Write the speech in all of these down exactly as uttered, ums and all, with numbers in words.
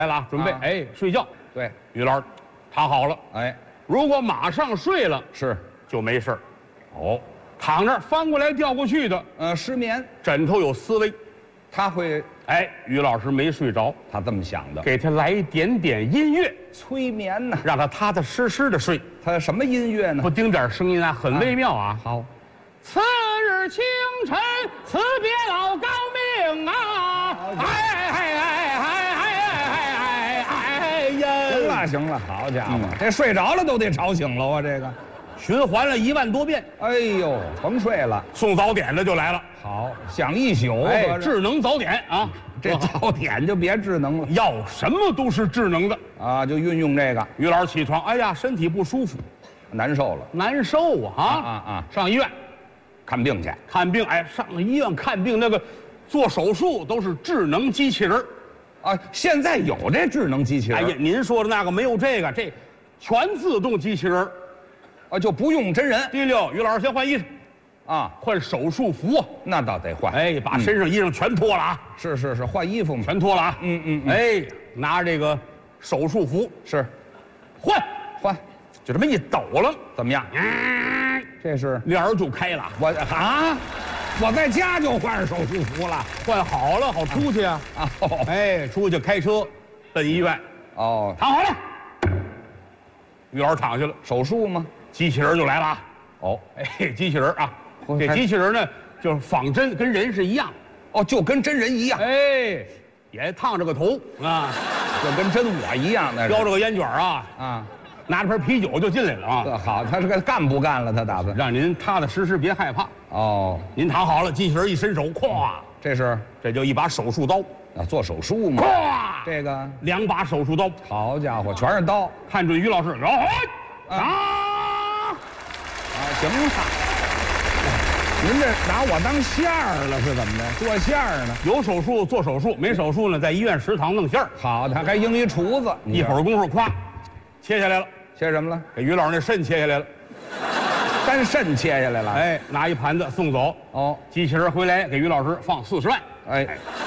来了，准备，哎，睡觉。 对， 于老师躺好了， 哎， 如果马上睡了， 是， 就没事儿。哦，躺那儿翻过来调过去的， 呃，失眠， 枕头有思维， 他会， 哎，于老师没睡着， 他这么想的， 给他来一点点音乐， 催眠呢。 让他踏踏实实的睡。 他什么音乐呢？ 不盯点声音啊，很微妙啊。 好， 次日清晨，辞别老高明啊！哎哎哎哎哎哎哎哎呀！ 行了行了，好家伙，这睡着了都得吵醒了啊！这个， 循环了一万多遍。 哎呦，甭睡了。 送早点的就来了， 好，想一宿。 哎，智能早点啊！ 这早点就别智能了， 要什么都是智能的啊，就运用这个。 于老师起床，哎呀，身体不舒服， 难受了， 难受啊！啊啊啊！ 上医院看病去， 看病。哎，上医院看病，那个做手术都是智能机器人啊，现在有这智能机器人。 哎呀，您说的那个没有这个，这全自动机器人啊，就不用真人。 第六，于老师先换衣裳， 啊， 换手术服啊。 那倒得换。 哎，把身上衣裳全脱了啊！ 是是是，换衣服嘛， 全脱了啊！ 嗯嗯嗯。 哎，拿着这个手术服是， 换换， 就这么一抖了， 怎么样？ 嗯， 这是帘儿就开了。 我啊，我在家就换上手术服了， 换好了好出去啊！ 啊，哦哎，出去开车奔医院， 哦， 躺好了。于老师躺下了， 手术吗？ 机器人就来了啊！ 哦哎，机器人啊，这我还机器人呢就是仿真，跟人是一样。 哦，就跟真人一样， 哎，也烫着个头啊， 就跟真我一样的。 叼着个烟卷啊， 啊， 拿着瓶啤酒就进来了啊！ 这好，他是个干不干了？他打算让您踏踏实实，别害怕。 哦， 您躺好了，机器人一伸手，咵， 这是这就一把手术刀， 啊，做手术嘛。 咵， 这个两把手术刀， 好家伙，全是刀看准于老师，然后啊， 啊！行了，您这拿我当馅儿了是怎么的？做馅儿呢？ 有手术做手术，没手术呢，在医院食堂弄馅儿。 好，他还应一厨子， 一会儿功夫，咵，切下来了， 切什么了？ 给于老师那肾切下来了。 单肾切下来了。 哎，拿一盘子送走。 哦， 机器人回来给于老师放四十万。 哎，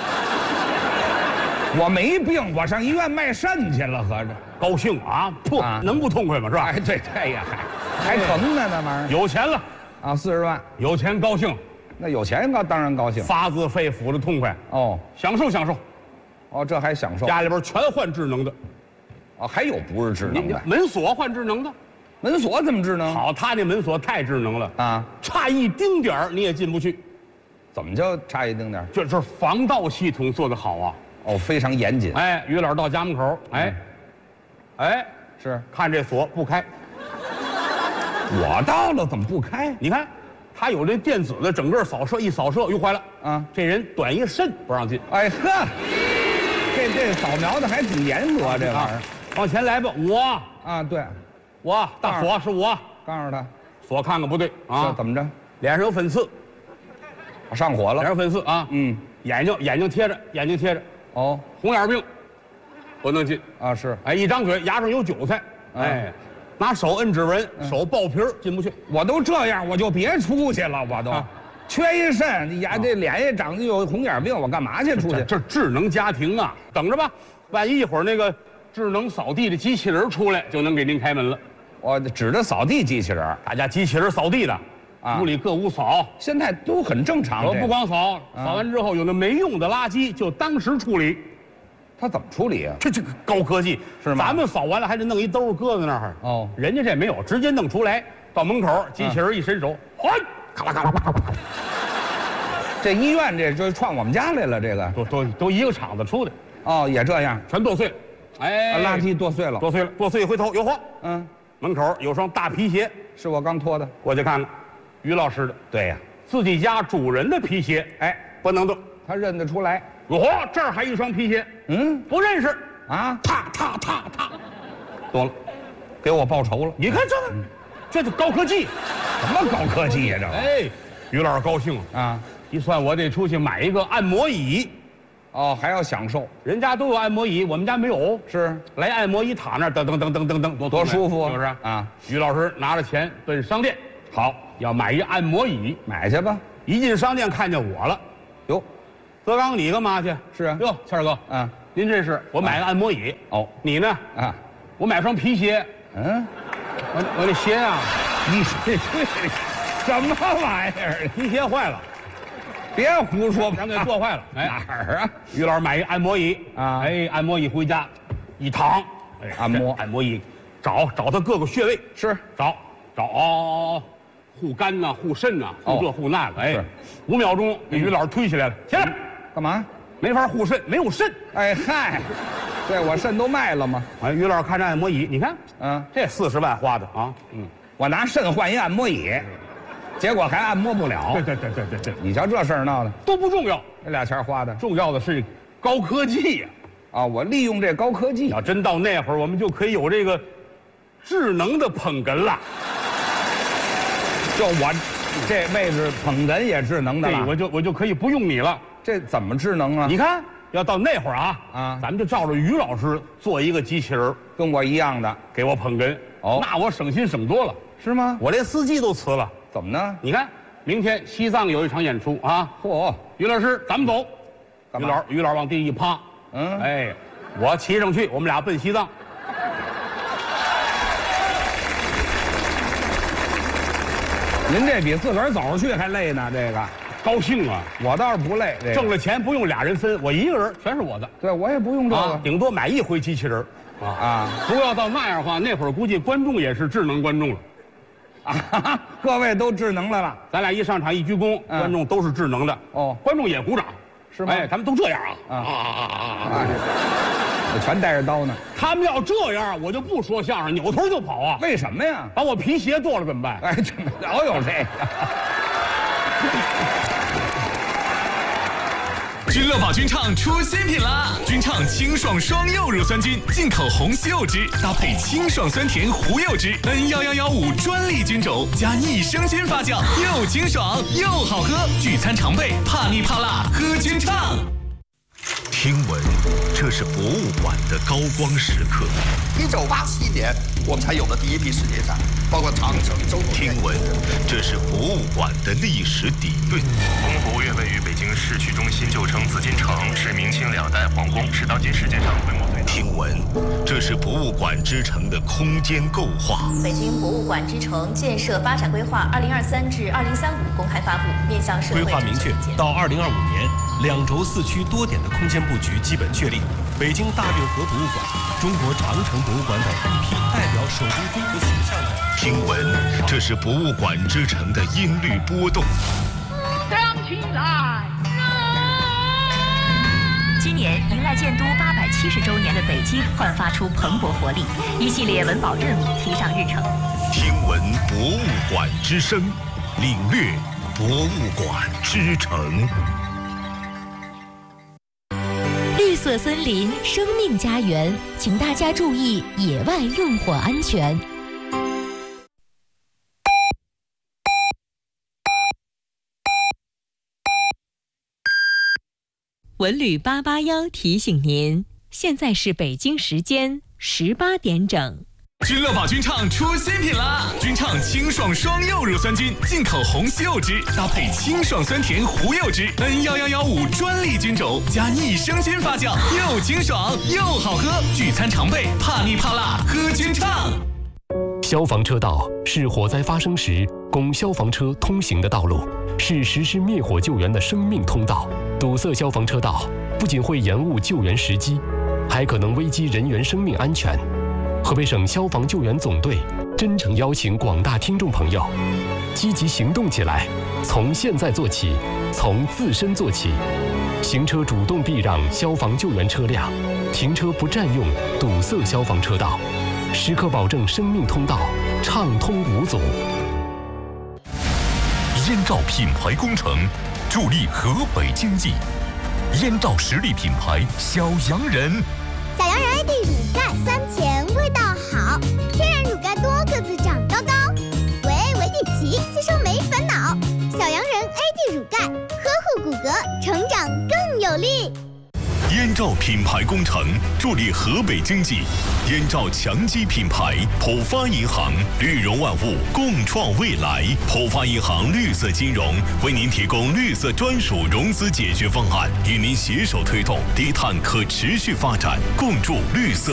我没病，我上医院卖肾去了，合着。 高兴啊！不， 啊能不痛快吗？是吧？ 哎，对对呀，还还疼呢，那玩意儿有钱了， 啊，四十万， 有钱高兴， 那有钱高当然高兴。 发自肺腑的痛快， 哦享受享受。 哦，这还享受。 家里边全换智能的， 哦，还有不是智能的？ 门锁换智能的。 门锁怎么智能？ 好，他那门锁太智能了啊， 差一丁点儿你也进不去。 怎么就差一丁点儿？ 这这防盗系统做得好啊！ 哦，非常严谨。 哎，于老师到家门口，哎，哎， 是看这锁不开， 我到了怎么不开？ 你看，他有这电子的，整个扫射一扫射，哟坏了啊！ 这人短一肾不让进。 哎呵，这这扫描的还挺严格，这玩意儿。 往前来吧，我啊，对， 我大锁是我， 告诉他， 锁看看不对这啊， 怎么着？ 脸上有粉刺， 上火了。 脸上粉刺啊， 嗯， 眼睛眼睛贴着，眼睛贴着， 哦， 红眼病，不能进。 啊是， 哎，一张嘴牙上有韭菜，哎，拿手摁指纹，手爆皮儿进不去。 我都这样，我就别出去了，我都。 啊缺一肾，呀，这脸也长得有红眼病，我干嘛去出去？ 这这智能家庭啊，等着吧，万一一会儿那个智能扫地的机器人出来，就能给您开门了。 我指着扫地机器人， 大家机器人扫地的， 啊屋里各屋扫， 现在都很正常。 我不这个光扫，扫完之后有那没用的垃圾就当时处理， 他怎么处理啊？ 这这个高科技是吗咱们扫完了还得弄一兜搁在那儿。 哦人家这没有，直接弄出来，到门口机器人一伸手，哗，咔啦咔啦咔啦咔啦， 这医院这就串我们家来了，这个都都都一个厂子出的， 哦也这样， 全剁碎了。哎， 啊垃圾剁碎了。 剁碎了，剁碎一回头，哟嚯， 嗯， 门口有双大皮鞋， 是我刚脱的。 过去看看，于老师的， 对呀， 自己家主人的皮鞋，哎，不能动。 他认得出来。 哟嚯，这儿还一双皮鞋， 嗯不认识， 啊， 踏踏踏踏，剁了。 给我报仇了。 你看这个，这是高科技。 什么高科技呀、这个哎，于老师高兴啊， 啊？ 一算我得出去买一个按摩椅， 哦，还要享受。 人家都有按摩椅，我们家没有。 是来按摩椅躺那儿，噔噔噔噔噔噔，多多舒服啊是不是啊？ 于老师拿着钱奔商店， 好， 要买一按摩椅。 买去吧。 一进商店看见我了， 哟， 德刚，你干嘛去？ 是啊哟，谦儿哥， 啊， 您这是我买个按摩椅。 哦， 你呢？ 啊， 我买双皮鞋。 嗯， 我我那鞋啊， 你这这什么玩意儿？ 皮鞋坏了， 别胡说， 让给做坏了。哎， 哪儿啊？ 于老师买一按摩椅啊哎，按摩椅回家一躺，哎， 按摩这按摩椅，找找它各个穴位， 是找找哦，护肝呐，护肾呐，护这护那个，哎是， 五秒钟给于老师推起来了，起来， 干嘛？ 没法护肾，没有肾。 哎嗨，对我肾都卖了吗？ 哎，于老师看这按摩椅，你看嗯， 这四十万花的啊，嗯， 我拿肾换一按摩椅，结果还按摩不了。 对对对对对对， 你瞧这事儿闹的， 都不重要， 这俩钱花的重要的是高科技呀。 啊！我利用这高科技， 要真到那会儿，我们就可以有这个智能的捧哏了。 就我这位置捧哏也智能的对， 了。 我就我就可以不用你了。 这怎么智能啊？ 你看，要到那会儿啊， 啊咱们就照着于老师做一个机器人儿跟我一样的给我捧哏。 哦那我省心省多了， 是吗？ 我连司机都辞了。 怎么呢？ 你看，明天西藏有一场演出啊， 嚯， 于老师，咱们走。 干嘛于老于老往地一趴， 嗯哎，我骑上去，我们俩奔西藏。 您这比自个儿走去还累呢。这个高兴啊！ 我倒是不累，这个挣了钱不用俩人分，我一个人全是我的。 对我也不用这啊个， 顶多买一回机器人儿啊。 啊不过要到那样的话，那会儿估计观众也是智能观众了。 啊！各位都智能来了， 咱俩一上场一鞠躬， 嗯观众都是智能的。 哦观众也鼓掌， 是吗哎，他们都这样啊啊啊啊啊啊！ 哎，我全带着刀呢。 他们要这样，我就不说相声，扭头就跑啊！ 为什么呀？ 把我皮鞋剁了怎么办？ 哎，这老有这个。 君乐宝菌畅出新品啦！菌畅清爽双柚乳酸菌，进口红西柚汁，搭配清爽酸甜胡柚汁 ，N 一一一五专利菌种，加益生菌发酵，又清爽又好喝。聚餐常备，怕腻怕辣，喝菌畅。 听闻这是博物馆的高光时刻。 一九八七年，我们才有了第一批世界展，包括长城、周口店。 听闻这是博物馆的历史底蕴。 故宫博物院位于北京市区中心，旧称紫禁城，是明清两代皇宫，是当今世界上规模最大。 听闻这是博物馆之城的空间构化。 北京博物馆之城建设发展规划二零二三至二零三五公开发布，面向社会规划明确，到二零二五年，两轴四区多点的空间布局基本确立。北京大运河博物馆、中国长城博物馆等一批代表首都风格形象的。 听闻这是博物馆之城的音律波动。 亮起来！ 今年迎来建都八百七十周年的北京，焕发出蓬勃活力，一系列文保任务提上日程。 听闻博物馆之声，领略博物馆之城。 绿色森林，生命家园，请大家注意野外用火安全。文旅八八幺提醒您，现在是北京时间十八点整。 君乐宝菌畅出新品啦！菌畅清爽双柚乳酸菌，进口红西柚汁，搭配清爽酸甜胡柚汁 ，N 一一一五专利菌种，加益生菌发酵，又清爽又好喝。聚餐常备，怕腻怕辣，喝菌畅。 消防车道是火灾发生时供消防车通行的道路，是实施灭火救援的生命通道。堵塞消防车道不仅会延误救援时机，还可能危及人员生命安全。河北省消防救援总队真诚邀请广大听众朋友积极行动起来，从现在做起，从自身做起。行车主动避让消防救援车辆，停车不占用堵塞消防车道，时刻保证生命通道畅通无阻。 燕赵品牌工程助力河北经济。燕赵实力品牌小洋人。 小洋人 A D 乳钙酸甜味道好，天然乳钙多个子长高高，维 A 维 D 齐吸收没烦恼。小洋人 A D 乳钙呵护骨骼，成长更有力。 燕燕赵品牌工程助力河北经济，燕赵强基品牌，浦发银行绿融万物，共创未来。浦发银行绿色金融为您提供绿色专属融资解决方案，与您携手推动低碳可持续发展，共筑绿色